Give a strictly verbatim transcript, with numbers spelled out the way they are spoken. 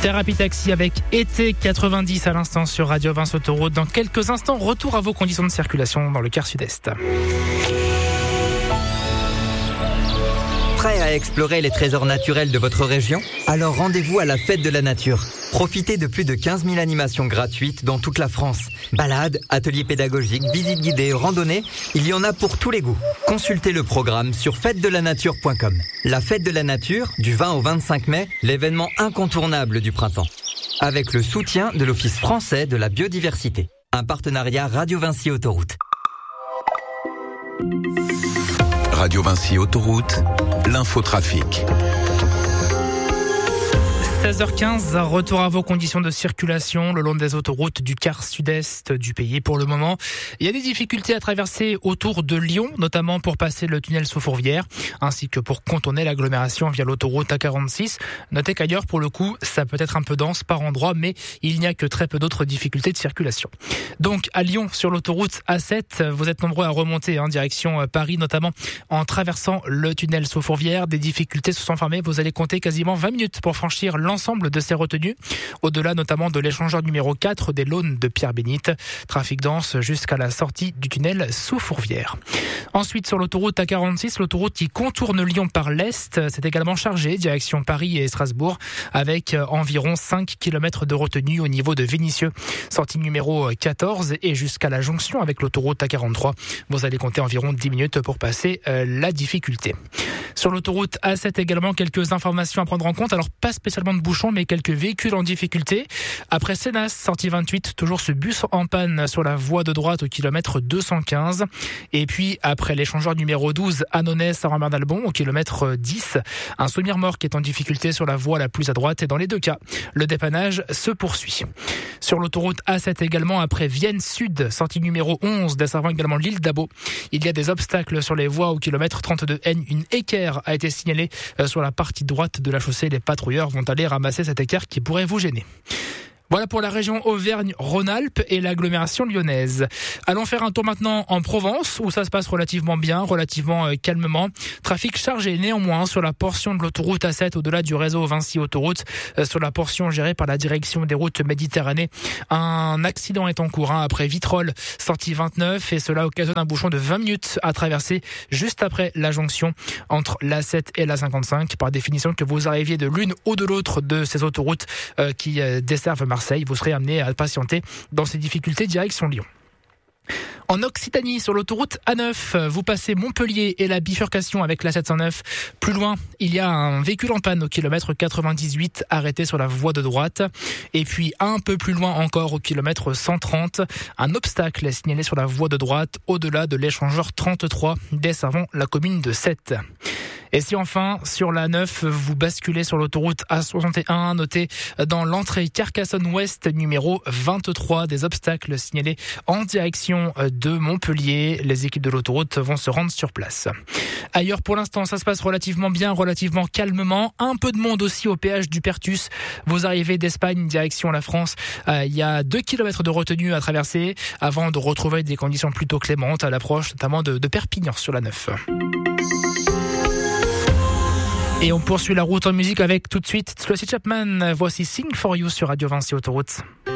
Thérapie Taxi avec Été quatre-vingt-dix à l'instant sur Radio Vinci Autoroute. Dans quelques instants, retour à vos conditions de circulation dans le quart sud-est. Prêt à explorer les trésors naturels de votre région ? Alors rendez-vous à la Fête de la Nature. Profitez de plus de quinze mille animations gratuites dans toute la France. Balades, ateliers pédagogiques, visites guidées, randonnées, il y en a pour tous les goûts. Consultez le programme sur fête de la nature point com. La Fête de la Nature, du vingt au vingt-cinq mai, l'événement incontournable du printemps. Avec le soutien de l'Office français de la biodiversité. Un partenariat Radio Vinci Autoroute. Radio Vinci Autoroute, l'infotrafic. seize heures quinze, retour à vos conditions de circulation le long des autoroutes du quart sud-est du pays pour le moment. Il y a des difficultés à traverser autour de Lyon, notamment pour passer le tunnel sous Fourvière, ainsi que pour contourner l'agglomération via l'autoroute A quarante-six. Notez qu'ailleurs, pour le coup, ça peut être un peu dense par endroits, mais il n'y a que très peu d'autres difficultés de circulation. Donc, à Lyon, sur l'autoroute A sept, vous êtes nombreux à remonter en direction Paris, notamment en traversant le tunnel sous Fourvière. Des difficultés se sont formées. Vous allez compter quasiment vingt minutes pour franchir l'ensemble L'ensemble de ces retenues, au-delà notamment de l'échangeur numéro quatre des Launes de Pierre-Bénite. Trafic dense jusqu'à la sortie du tunnel sous Fourvière. Ensuite, sur l'autoroute A quarante-six, l'autoroute qui contourne Lyon par l'est, c'est également chargé, direction Paris et Strasbourg, avec environ cinq kilomètres de retenue au niveau de Vénissieux. Sortie numéro quatorze et jusqu'à la jonction avec l'autoroute A quarante-trois. Vous allez compter environ dix minutes pour passer euh, la difficulté. Sur l'autoroute A sept également, quelques informations à prendre en compte. Alors, pas spécialement de bouchons, mais quelques véhicules en difficulté. Après Sénas, sortie vingt-huit, toujours ce bus en panne sur la voie de droite au kilomètre deux cent quinze. Et puis, après l'échangeur numéro douze, Annonay, Saint-Rambert-d'Albon, au kilomètre dix, un semi-remorque est en difficulté sur la voie la plus à droite. Et dans les deux cas, le dépannage se poursuit. Sur l'autoroute A sept également, après Vienne Sud, sortie numéro onze, desservant également l'île d'Abo, il y a des obstacles sur les voies au kilomètre trente-deux N. Une équerre a été signalée sur la partie droite de la chaussée. Les patrouilleurs vont aller ramasser cet écart qui pourrait vous gêner. Voilà pour la région Auvergne-Rhône-Alpes et l'agglomération lyonnaise. Allons faire un tour maintenant en Provence, où ça se passe relativement bien, relativement euh, calmement. Trafic chargé néanmoins sur la portion de l'autoroute A sept au-delà du réseau Vinci Autoroute, euh, sur la portion gérée par la direction des routes Méditerranée. Un accident est en cours hein, après Vitrolles, sortie vingt-neuf, et cela occasionne un bouchon de vingt minutes à traverser juste après la jonction entre l'A sept et l'A cinquante-cinq. Par définition, que vous arriviez de l'une ou de l'autre de ces autoroutes euh, qui euh, desservent Marseille, vous serez amené à patienter dans ces difficultés direction Lyon. En Occitanie, sur l'autoroute A neuf, vous passez Montpellier et la bifurcation avec la sept cent neuf. Plus loin, il y a un véhicule en panne au kilomètre quatre-vingt-dix-huit, arrêté sur la voie de droite. Et puis, un peu plus loin encore, au kilomètre cent trente, un obstacle est signalé sur la voie de droite, au-delà de l'échangeur trente-trois, desservant la commune de Sète. Et si enfin, sur la neuf, vous basculez sur l'autoroute A soixante et un, notez dans l'entrée Carcassonne-Ouest numéro vingt-trois, des obstacles signalés en direction de Montpellier. Les équipes de l'autoroute vont se rendre sur place. Ailleurs, pour l'instant, ça se passe relativement bien, relativement calmement. Un peu de monde aussi au péage du Pertus. Vous arrivez d'Espagne, direction la France. Euh, il y a deux kilomètres de retenue à traverser avant de retrouver des conditions plutôt clémentes à l'approche, notamment de, de Perpignan sur la neuf. Et on poursuit la route en musique avec tout de suite Tracy Chapman. Voici Sing for You sur Radio Vinci Autoroute.